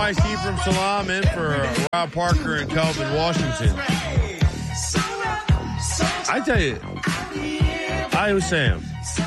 Mike C from Salam in for Rob Parker and Kelvin Washington. I tell you, I was Sam.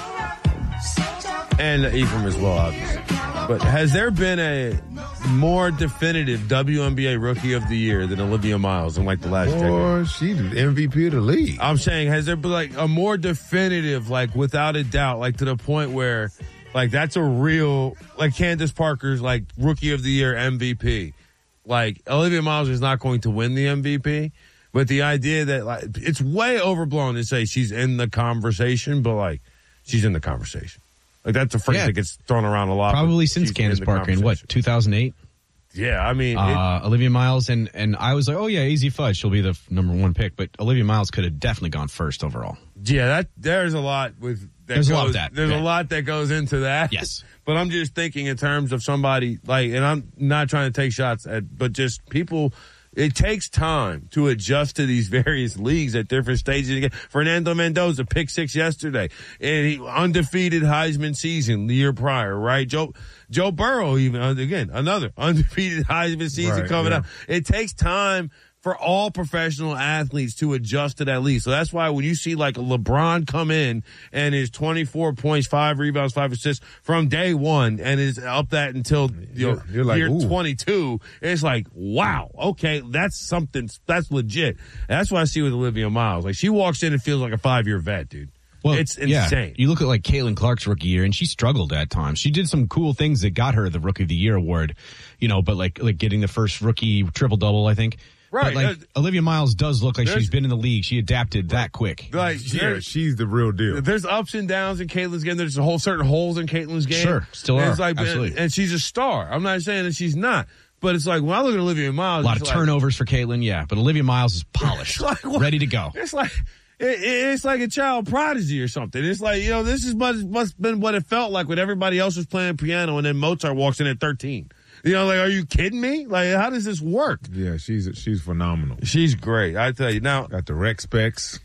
And Ephraim as well, obviously. But has there been a more definitive WNBA Rookie of the Year than Olivia Miles in like the last decade? Or she's the MVP of the league. I'm saying, has there been like a more definitive, like without a doubt, like to the point where like that's a real, like Candace Parker's like Rookie of the Year MVP. Like Olivia Miles is not going to win the MVP, but the idea that like it's way overblown to say she's in the conversation, but like she's in the conversation. Like, that's a phrase that gets thrown around a lot. Probably since Candace Parker in, 2008? Yeah, I mean. Olivia Miles, and I was like, oh, yeah, easy fudge. She'll be the number one pick. But Olivia Miles could have definitely gone first overall. Yeah, there's a lot with that. There's a lot of that. There's a lot that goes into that. Yes. But I'm just thinking in terms of somebody, like, and I'm not trying to take shots at, but just people. It takes time to adjust to these various leagues at different stages. Fernando Mendoza picked 6 yesterday, and he undefeated Heisman season the year prior, right? Joe Burrow, even again, another undefeated Heisman season coming up. It takes time for all professional athletes to adjust to that league. So that's why when you see like a LeBron come in and is 24 points, 5 rebounds, 5 assists from day one and is up that until you're like, year 22, it's like, wow, okay, that's something, that's legit. That's what I see with Olivia Miles. Like she walks in and feels like a 5-year vet, dude. Well, it's insane. You look at like Caitlin Clark's rookie year, and she struggled at times. She did some cool things that got her the Rookie of the Year award, but like getting the first rookie triple-double, I think. Right. But like Olivia Miles does look like she's been in the league. She adapted that quick. Like, she's the real deal. There's ups and downs in Caitlin's game. There's certain holes in Caitlin's game. Sure, still are. Like, absolutely. And she's a star. I'm not saying that she's not. But it's like, when I look at Olivia Miles. A lot of turnovers for Caitlin, yeah. But Olivia Miles is polished, ready to go. It's like... It's like a child prodigy or something. It's like, this is must been what it felt like when everybody else was playing piano and then Mozart walks in at 13. Like, are you kidding me? Like, how does this work? Yeah, she's phenomenal. She's great. I tell you. Now, got the rec specs.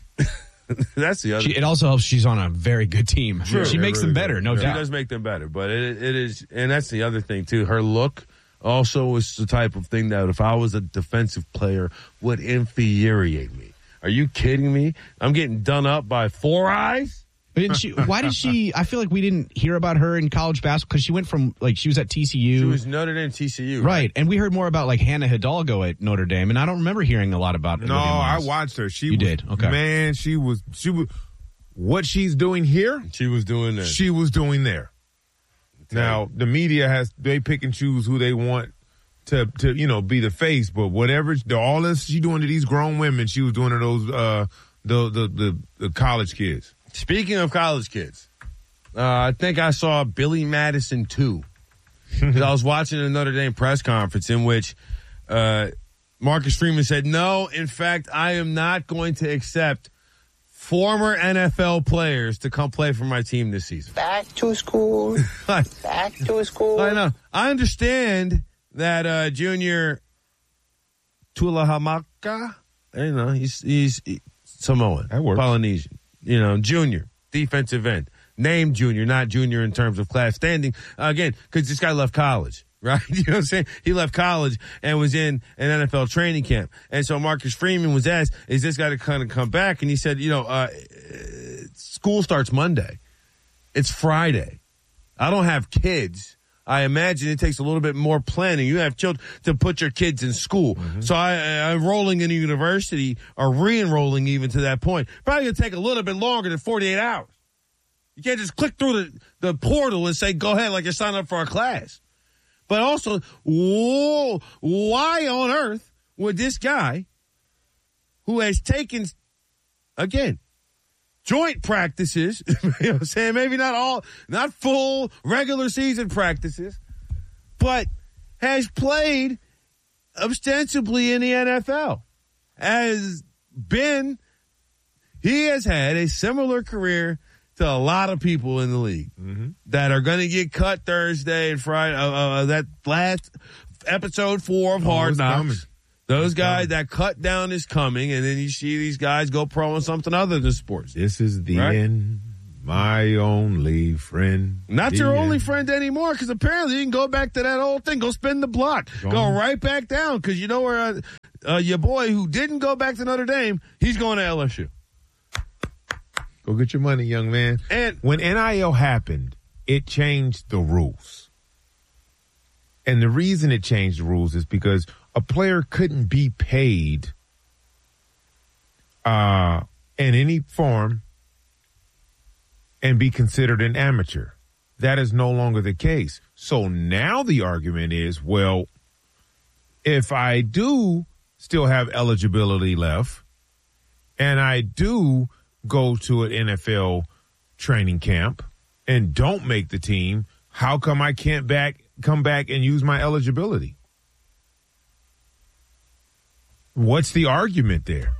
That's the other. It also helps she's on a very good team. Sure. She makes them better, no doubt. She does make them better, but it is, and that's the other thing too. Her look also is the type of thing that if I was a defensive player would infuriate me. Are you kidding me? I'm getting done up by Four Eyes. Why did she? I feel like we didn't hear about her in college basketball because she went from she was at TCU. She was Notre Dame, TCU, right? And we heard more about like Hannah Hidalgo at Notre Dame, and I don't remember hearing a lot about. No, I watched her. You did, okay? Man, she was. What she's doing here, she was doing there. She was doing there. Now the media they pick and choose who they want to be the face, but whatever all this she doing to these grown women, she was doing to those the college kids. Speaking of college kids, I think I saw Billy Madison 2. Because I was watching a Notre Dame press conference in which Marcus Freeman said, no, in fact, I am not going to accept former NFL players to come play for my team this season. Back to school. Back to school. I know. I understand that Junior Tuihalamaka, he's Samoan, that works. Polynesian. Junior, defensive end. Named Junior, not Junior in terms of class standing. Again, because this guy left college, right? You know what I'm saying? He left college and was in an NFL training camp. And so Marcus Freeman was asked, is this guy to kind of come back? And he said, school starts Monday. It's Friday. I don't have kids. I imagine it takes a little bit more planning. You have children to put your kids in school. Mm-hmm. So I'm enrolling in a university or re-enrolling even to that point. Probably going to take a little bit longer than 48 hours. You can't just click through the portal and say, go ahead, like you're signing up for a class. But also, why on earth would this guy who has taken, again, joint practices, you know what I'm saying? Maybe not full regular season practices, but has played ostensibly in the NFL. He has had a similar career to a lot of people in the league that are going to get cut Thursday and Friday. That last episode 4 of Hard Knocks. Coming. Those guys, that cut down is coming, and then you see these guys go pro on something other than sports. This is the end. My only friend. Not your only friend anymore, because apparently you can go back to that old thing. Go spin the block. Go right back down, because you know where your boy who didn't go back to Notre Dame, he's going to LSU. Go get your money, young man. And when NIL happened, it changed the rules. And the reason it changed the rules is because a player couldn't be paid in any form and be considered an amateur. That is no longer the case. So now the argument is, well, if I do still have eligibility left and I do go to an NFL training camp and don't make the team, how come I can't come back and use my eligibility? What's the argument there?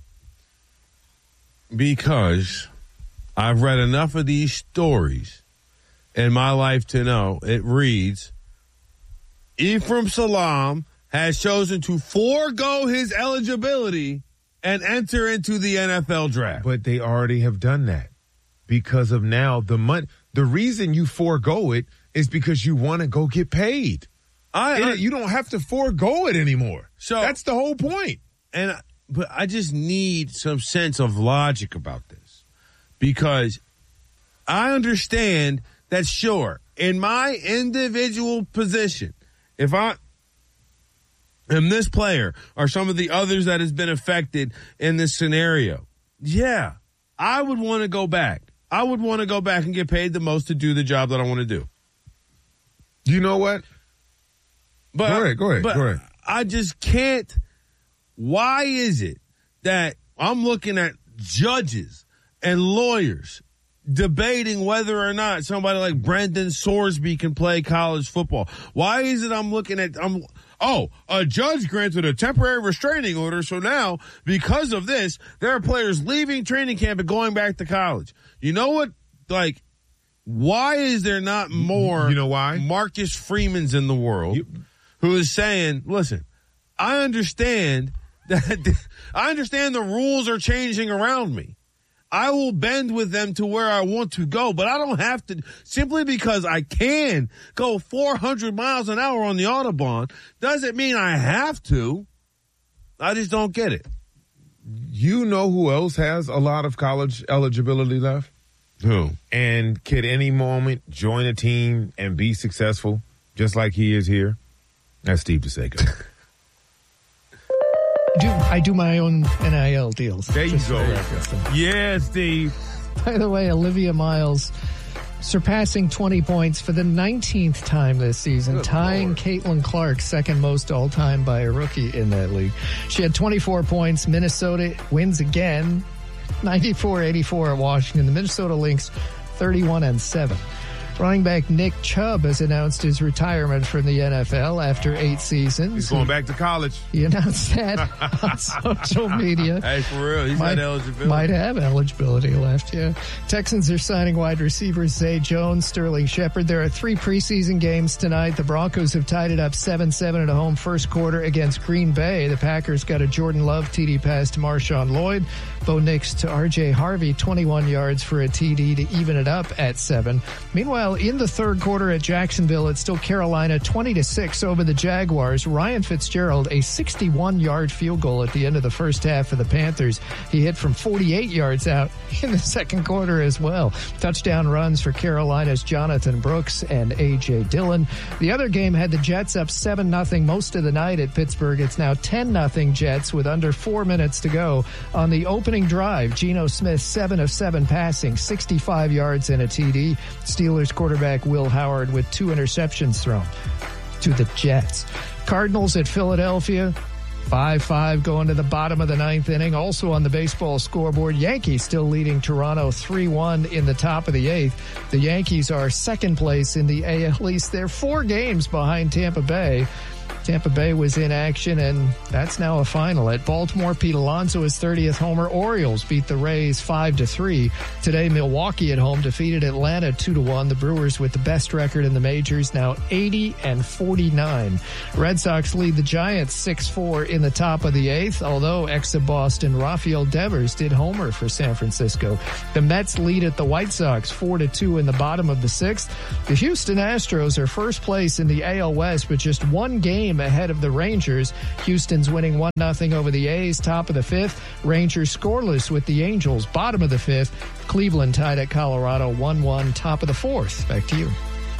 Because I've read enough of these stories in my life to know it reads, Ephraim Salaam has chosen to forego his eligibility and enter into the NFL draft. But they already have done that because of now the money. The reason you forego it is because you want to go get paid. You don't have to forego it anymore. So that's the whole point. But I just need some sense of logic about this, because I understand that, sure, in my individual position, if I am this player or some of the others that has been affected in this scenario, yeah, I would want to go back. I would want to go back and get paid the most to do the job that I want to do. You know what? But, go ahead. I just can't. Why is it that I'm looking at judges and lawyers debating whether or not somebody like Brendan Sorsby can play college football? Why is it I'm looking at, a judge granted a temporary restraining order, so now, because of this, there are players leaving training camp and going back to college. You know what? Like, why is there not more Marcus Freemans in the world who is saying, listen, I understand the rules are changing around me. I will bend with them to where I want to go, but I don't have to, simply because I can go 400 miles an hour on the Autobahn doesn't mean I have to. I just don't get it. You know who else has a lot of college eligibility left? Who? And could any moment join a team and be successful just like he is here? That's Steve DeSaco. I do my own NIL deals. There you go. Yeah, Steve. By the way, Olivia Miles surpassing 20 points for the 19th time this season, Good tying Lord. Caitlin Clark, second most all-time by a rookie in that league. She had 24 points. Minnesota wins again, 94-84 at Washington. The Minnesota Lynx 31-7. Running back Nick Chubb has announced his retirement from the NFL after 8 seasons. He's going back to college. He announced that on social media. Hey, for real, he's got eligibility. Might have eligibility left, yeah. Texans are signing wide receivers Zay Jones, Sterling Shepard. There are 3 preseason games tonight. The Broncos have tied it up 7-7 at home first quarter against Green Bay. The Packers got a Jordan Love TD pass to Marshawn Lloyd. Bo Nix to R.J. Harvey, 21 yards for a TD to even it up at 7. Meanwhile, in the third quarter at Jacksonville, it's still Carolina 20-6 over the Jaguars. Ryan Fitzgerald, a 61-yard field goal at the end of the first half for the Panthers. He hit from 48 yards out in the second quarter as well. Touchdown runs for Carolina's Jonathan Brooks and A.J. Dillon. The other game had the Jets up 7-0 most of the night at Pittsburgh. It's now 10-0 Jets with under 4 minutes to go. On the opening drive, Geno Smith 7 of 7 passing, 65 yards and a TD. Steelers quarterback Will Howard with 2 interceptions thrown to the Jets. Cardinals at Philadelphia, 5-5 going to the bottom of the 9th inning. Also on the baseball scoreboard, Yankees still leading Toronto 3-1 in the top of the 8th. The Yankees are second place in the AL East. They're 4 games behind Tampa Bay. Tampa Bay was in action, and that's now a final. At Baltimore, Pete Alonso, his 30th homer. Orioles beat the Rays 5-3. Today, Milwaukee at home defeated Atlanta 2-1. The Brewers with the best record in the majors, now 80-49. Red Sox lead the Giants 6-4 in the top of the 8th, although ex-Boston Rafael Devers did homer for San Francisco. The Mets lead at the White Sox 4-2 in the bottom of the 6th. The Houston Astros are first place in the AL West, but just one game ahead of the Rangers. Houston's winning 1-0 over the A's, top of the 5th. Rangers scoreless with the Angels, bottom of the 5th. Cleveland tied at Colorado 1-1, top of the 4th. Back to you.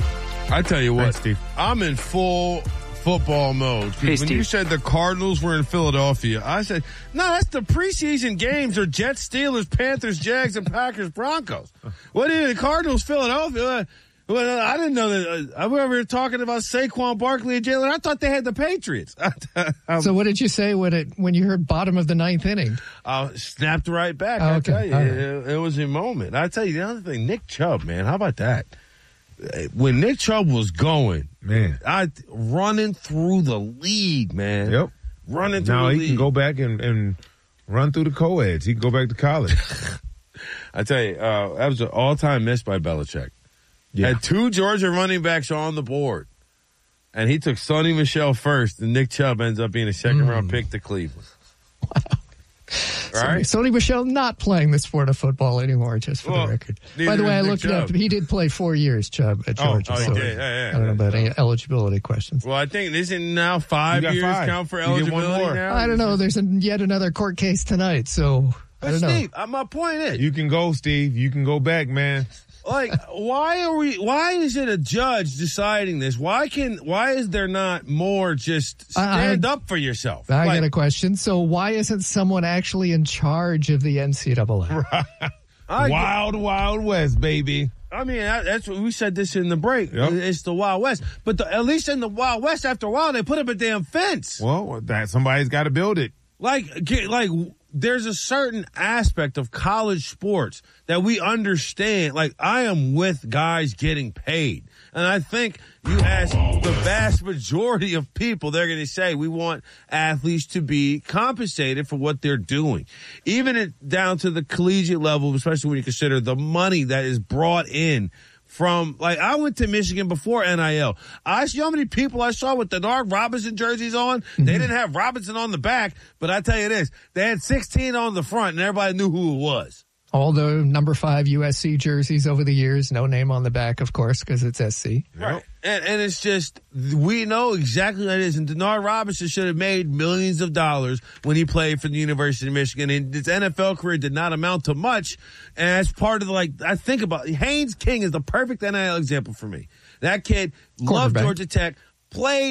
I tell you what, Thanks, Steve. I'm in full football mode. When you said the Cardinals were in Philadelphia, I said, no, that's the preseason games are Jets, Steelers, Panthers, Jags, and Packers, Broncos. What is the Cardinals, Philadelphia? Well, I didn't know that. We were talking about Saquon Barkley and Jalen. I thought they had the Patriots. So what did you say when you heard bottom of the 9th inning? I snapped right back. Oh, I okay. tell you, it was a moment. I tell you the other thing, Nick Chubb, man, how about that? When Nick Chubb was going, Man. Running through the league, man. Yep. Running through Now the he league. can go back and run through the co-eds. He can go back to college. I tell you, that was an all-time miss by Belichick. Yeah. Had 2 Georgia running backs on the board, and he took Sonny Michel first, and Nick Chubb ends up being a second-round pick to Cleveland. Wow. Right? Sonny Michel not playing the sport of football anymore, just for the record. By the way, I looked it up. He did play 4 years, Chubb, at Georgia. he so did. Yeah. I don't know about any eligibility questions. Well, I think isn't now 5 You got years 5. count for You get one eligibility more. now? I don't know. There's yet another court case tonight, so I But don't know. Steve, my point is, You can go, Steve. You can go back, man. like, why is it a judge deciding this? Why is there not more just stand up for yourself? I Like, got a question. So why isn't someone actually in charge of the NCAA? Wild, Wild West, baby. I mean, that's what we said this in the break. Yep. It's the Wild West. But at least in the Wild West, after a while, they put up a damn fence. Well, somebody's got to build it. Like, there's a certain aspect of college sports that we understand. Like, I am with guys getting paid. And I think you ask the vast majority of people, they're going to say we want athletes to be compensated for what they're doing. Even down to the collegiate level, especially when you consider the money that is brought in from, like, I went to Michigan before NIL. I see how many people I saw with the Denard Robinson jerseys on. They didn't have Robinson on the back, but I tell you this, they had 16 on the front and everybody knew who it was. All the number 5 USC jerseys over the years, no name on the back, of course, because it's SC. Right. And it's just, we know exactly what it is. And Denard Robinson should have made millions of dollars when he played for the University of Michigan. And his NFL career did not amount to much. And as part of I think about Haynes King is the perfect NIL example for me. That kid loved Georgia Tech. Played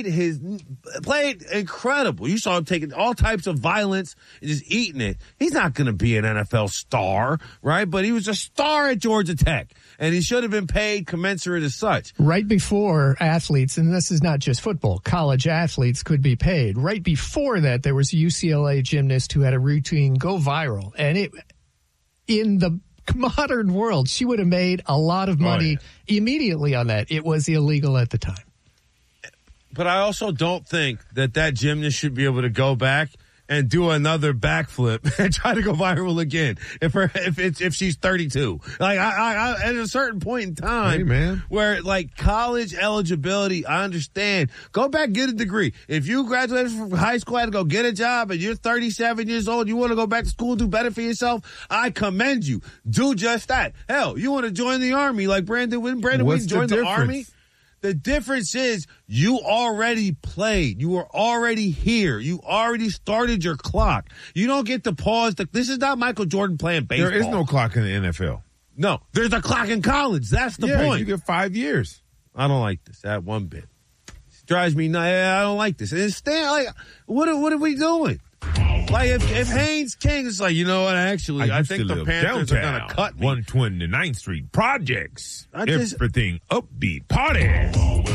incredible. You saw him taking all types of violence and just eating it. He's not going to be an NFL star, right? But he was a star at Georgia Tech, and he should have been paid commensurate as such. Right before athletes, and this is not just football, college athletes could be paid. Right before that, there was a UCLA gymnast who had a routine go viral, and in the modern world, she would have made a lot of money immediately on that. It was illegal at the time. But I also don't think that gymnast should be able to go back and do another backflip and try to go viral again if she's 32. Like I at a certain point in time, hey, man, where like college eligibility, I understand. Go back, get a degree. If you graduated from high school and go get a job and you're 37 years old, you want to go back to school, do better for yourself, I commend you. Do just that. Hell, you want to join the Army like Brandon Wheaton joined the Army? The difference is you already played. You were already here. You already started your clock. You don't get to pause. This is not Michael Jordan playing baseball. There is no clock in the NFL. No, there's a clock in college. That's the point. You get 5 years. I don't like this. That one bit. It drives me nuts. I don't like this. And what are we doing? Like if Haynes King is like, you know what, actually, I think the Panthers are going to cut me. 129th Street Projects. Everything upbeat party.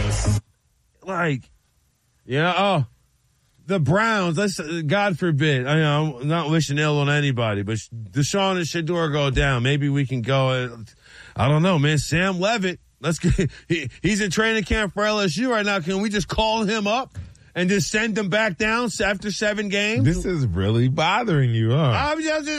Like, the Browns, God forbid, I'm not wishing ill on anybody, but Deshaun and Shedeur go down. Maybe we can go, I don't know, man, Sam Levitt, he's in training camp for LSU right now. Can we just call him up and just send them back down after 7 games? This is really bothering you, huh?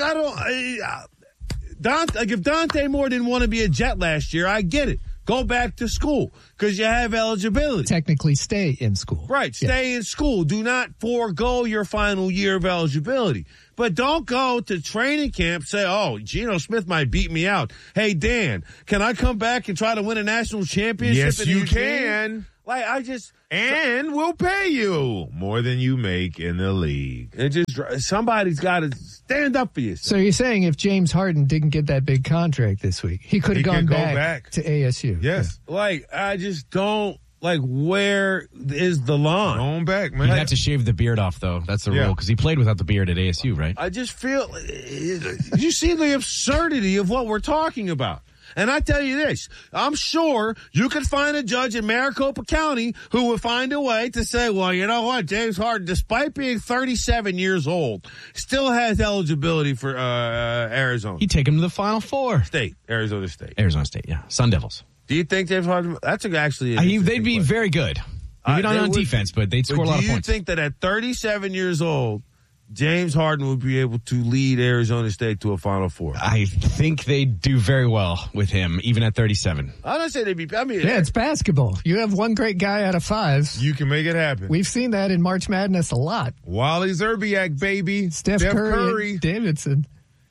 If Dante Moore didn't want to be a Jet last year, I get it. Go back to school because you have eligibility. Technically stay in school. Right. Stay in school. Do not forego your final year of eligibility. But don't go to training camp, say, oh, Geno Smith might beat me out. Hey, Dan, can I come back and try to win a national championship? Yes, you can. And we'll pay you more than you make in the league. Somebody's got to stand up for you. So you're saying if James Harden didn't get that big contract this week, he could have gone back to ASU. Yes. I just don't. Where is the line? Going back, man. You had to shave the beard off, though. That's the rule, because he played without the beard at ASU, right? I just feel, you see the absurdity of what we're talking about. And I tell you this, I'm sure you could find a judge in Maricopa County who would find a way to say, well, you know what, James Harden, despite being 37 years old, still has eligibility for Arizona. He'd take him to the Final Four. Arizona State, yeah. Sun Devils. Do you think James Harden? That's actually they'd be very good. Maybe not on defense, but they'd score a lot of points. Do you think that at 37 years old, James Harden would be able to lead Arizona State to a Final Four? I think they'd do very well with him, even at 37. I don't say they'd be. It's basketball. You have one great guy out of 5. You can make it happen. We've seen that in March Madness a lot. Wally Zerbiak, baby. Steph Curry. Davidson.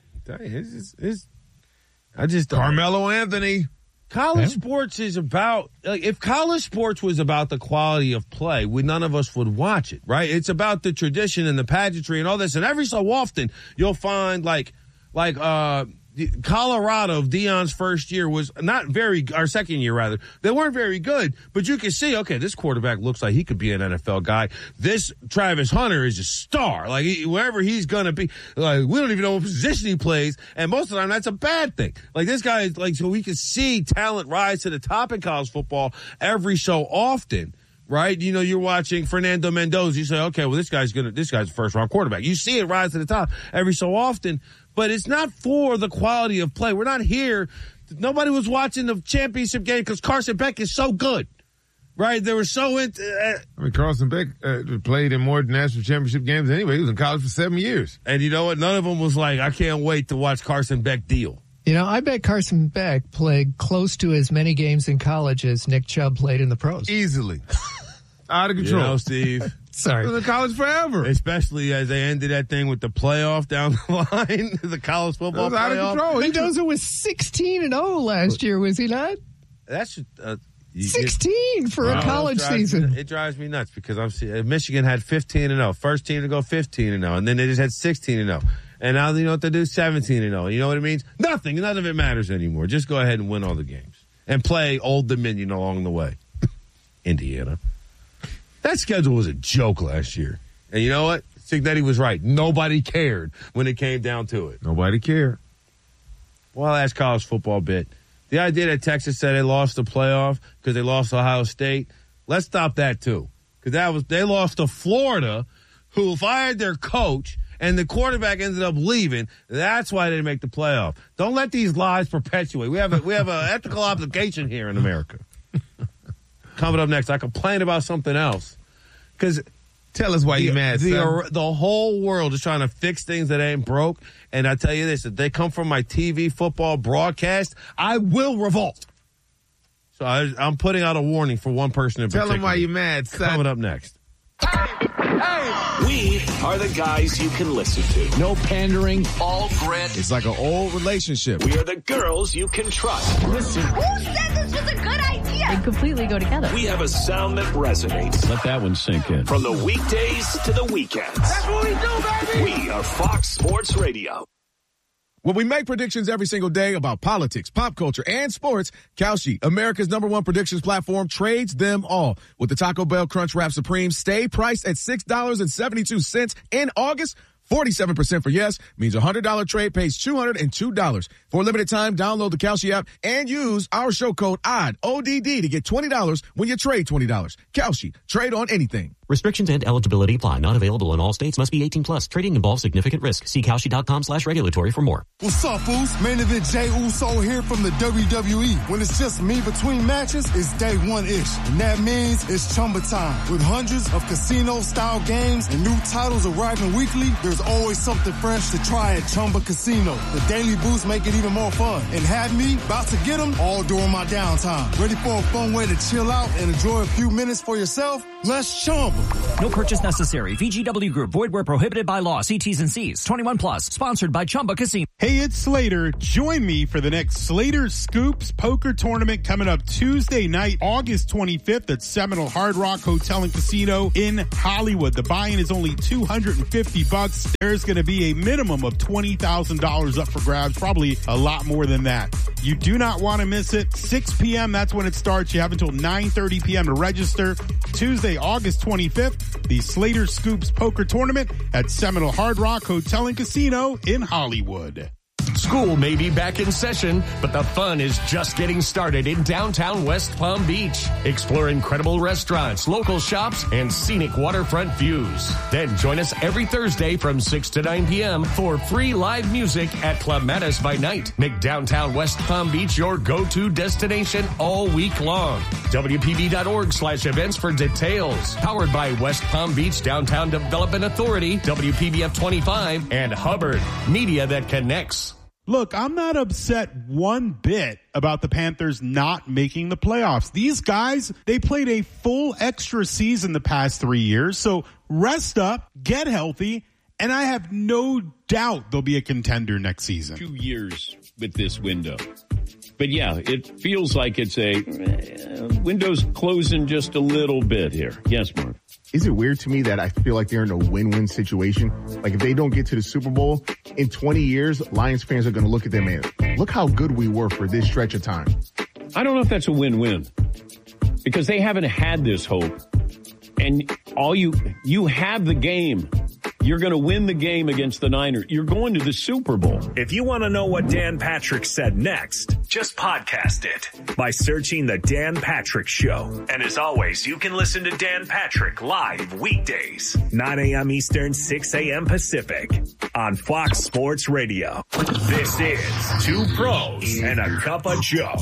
Carmelo Anthony. College sports is about, if college sports was about the quality of play, none of us would watch it, right? It's about the tradition and the pageantry and all this. And every so often, you'll find Colorado of Deion's first year was our second year rather. They weren't very good, but you can see, okay, this quarterback looks like he could be an NFL guy. This Travis Hunter is a star. Wherever he's going to be, we don't even know what position he plays. And most of the time, that's a bad thing. This guy is so we can see talent rise to the top in college football every so often. Right? You're watching Fernando Mendoza. You say, okay, well, this guy's a first round quarterback. You see it rise to the top every so often, but it's not for the quality of play. We're not here. Nobody was watching the championship game because Carson Beck is so good. Right? They were so into, Carson Beck played in more national championship games anyway. He was in college for 7 years. And you know what? None of them was I can't wait to watch Carson Beck deal. I bet Carson Beck played close to as many games in college as Nick Chubb played in the pros. Easily. Out of control. Steve. Sorry. He was in college forever. Especially as they ended that thing with the playoff down the line, the college football playoff. Out of control. Mendoza was 16-0 last year, was he not? That's 16 for a college season. It drives me nuts because Michigan had 15-0. First team to go 15-0. And then they just had 16-0. And now you know what they do? 17-0. You know what it means? Nothing. None of it matters anymore. Just go ahead and win all the games. And play Old Dominion along the way. Indiana. That schedule was a joke last year. And you know what? Cignetti was right. Nobody cared when it came down to it. Nobody cared. Well, that's college football bit. The idea that Texas said they lost the playoff because they lost to Ohio State, let's stop that too. Because they lost to Florida, who fired their coach, and the quarterback ended up leaving. That's why they didn't make the playoff. Don't let these lies perpetuate. We have an ethical obligation here in America. Coming up next, I complain about something else. Because tell us why you're mad, son. The whole world is trying to fix things that ain't broke. And I tell you this, if they come from my TV football broadcast, I will revolt. So I'm putting out a warning for one person in particular. Tell them why you're mad, son. Coming up next. We are the guys you can listen to. No pandering. All grit. It's like an old relationship. We are the girls you can trust. Listen. Who said this was a good idea? They completely go together. We have a sound that resonates. Let that one sink in. From the weekdays to the weekends. That's what we do, baby. We are Fox Sports Radio. When we make predictions every single day about politics, pop culture, and sports, Kalshi, America's #1 predictions platform, trades them all. With the Taco Bell Crunchwrap Supreme, stay priced at $6.72 in August. 47% for yes means $100 trade pays $202. For a limited time, download the Kalshi app and use our show code ODD to get $20 when you trade $20. Kalshi, trade on anything. Restrictions and eligibility apply. Not available in all states. Must be 18 plus. Trading involves significant risk. See Kalshi.com/regulatory for more. What's up, fools? Main event Jey Uso here from the WWE. When it's just me between matches, it's day one-ish. And that means it's Chumba time. With hundreds of casino-style games and new titles arriving weekly, there's always something fresh to try at Chumba Casino. The daily boosts make it even more fun. And have me about to get them all during my downtime. Ready for a fun way to chill out and enjoy a few minutes for yourself? Let's Chumba. No purchase necessary. VGW Group. Void where prohibited by law. See T's and C's. 21 plus. Sponsored by Chumba Casino. Hey, it's Slater. Join me for the next Slater Scoops Poker Tournament coming up Tuesday night, August 25th at Seminole Hard Rock Hotel and Casino in Hollywood. The buy-in is only $250. There's going to be a minimum of $20,000 up for grabs, probably a lot more than that. You do not want to miss it. 6 p.m., that's when it starts. You have until 9:30 p.m. to register. Tuesday, August 25th, the Slater Scoops Poker Tournament at Seminole Hard Rock Hotel and Casino in Hollywood. School may be back in session, but the fun is just getting started in downtown West Palm Beach. Explore incredible restaurants, local shops, and scenic waterfront views. Then join us every Thursday from 6 to 9 p.m. for free live music at Club Mattis by Night. Make downtown West Palm Beach your go-to destination all week long. WPB.org/events for details. Powered by West Palm Beach Downtown Development Authority, WPBF 25, and Hubbard, media that connects. Look, I'm not upset one bit about the Panthers not making the playoffs. These guys, they played a full extra season the past 3 years. So rest up, get healthy, and I have no doubt they'll be a contender next season. 2 years with this window. But yeah, it feels like it's a window's closing just a little bit here. Yes, Mark. Is it weird to me that I feel like they're in a win-win situation? Like if they don't get to the Super Bowl in 20 years, Lions fans are going to look at them and look how good we were for this stretch of time. I don't know if that's a win-win because they haven't had this hope. And all you have the game. You're going to win the game against the Niners. You're going to the Super Bowl. If you want to know what Dan Patrick said next, just podcast it by searching The Dan Patrick Show. And as always, you can listen to Dan Patrick live weekdays, 9 a.m. Eastern, 6 a.m. Pacific on Fox Sports Radio. This is Two Pros and a Cup of Joe.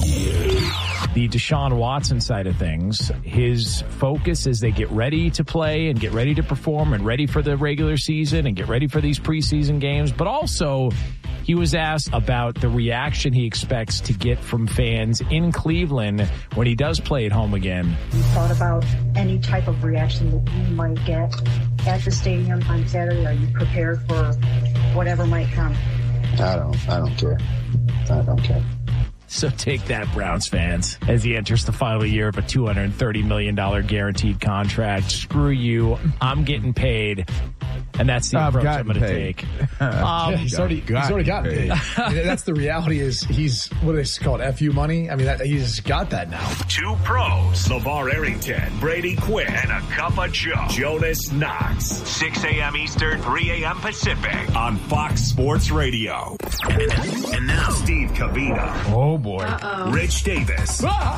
The Deshaun Watson side of things, his focus as they get ready to play and get ready to perform and ready for the regular season and get ready for these preseason games. But also, he was asked about the reaction he expects to get from fans in Cleveland when he does play at home again. You thought about any type of reaction that you might get at the stadium on Saturday? Are you prepared for whatever might come? I don't care. I don't care. So take that, Browns fans, as he enters the final year of a $230 million guaranteed contract. Screw you. I'm getting paid. And that's the approach I'm going to take. He's already gotten paid. That's the reality is he's, what do they call it, FU money? I mean, he's got that now. Two Pros, LeVar Arrington, Brady Quinn, and a Cup of Joe, Jonas Knox. 6 a.m. Eastern, 3 a.m. Pacific on Fox Sports Radio. And now, Steve Covino. Oh, boy. Rich Davis.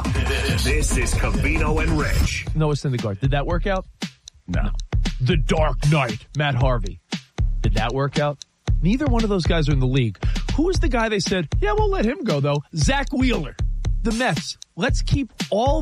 This is Covino and Rich. Noah Syndergaard. Did that work out? No. The Dark Knight, Matt Harvey. Did that work out? Neither one of those guys are in the league. Who was the guy they said, yeah, we'll let him go, though? Zach Wheeler. The Mets. Let's keep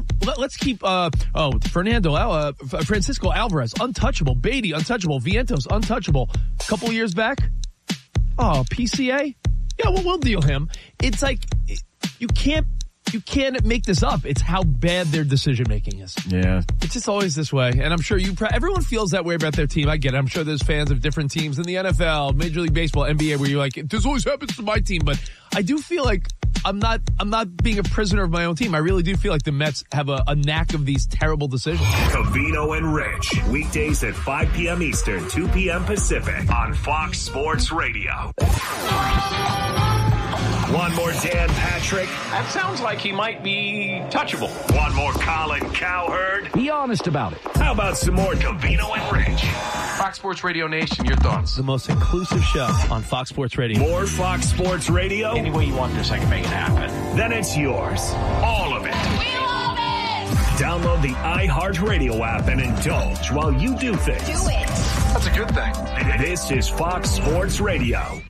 Francisco Alvarez, untouchable. Beatty, untouchable. Vientos, untouchable. A couple years back, PCA? Yeah, well, we'll deal him. It's like, you can't make this up. It's how bad their decision-making is. Yeah. It's just always this way. And I'm sure everyone feels that way about their team. I get it. I'm sure there's fans of different teams in the NFL, Major League Baseball, NBA, where you're like, this always happens to my team. But I do feel like I'm not being a prisoner of my own team. I really do feel like the Mets have a knack of these terrible decisions. Covino and Rich. Weekdays at 5 p.m. Eastern, 2 p.m. Pacific on Fox Sports Radio. Want more Dan Patrick? That sounds like he might be touchable. Want more Colin Cowherd? Be honest about it. How about some more Covino and Rich? Fox Sports Radio Nation, your thoughts? The most inclusive show on Fox Sports Radio. More Fox Sports Radio? Any way you want this, I can make it happen. Then it's yours. All of it. We love it! Download the iHeartRadio app and indulge while you do things. Do it. That's a good thing. This is Fox Sports Radio.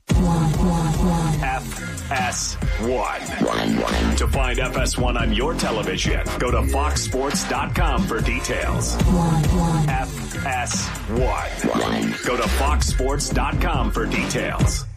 FS1. To find FS1 on your television, go to foxsports.com for details. FS1. Go to foxsports.com for details.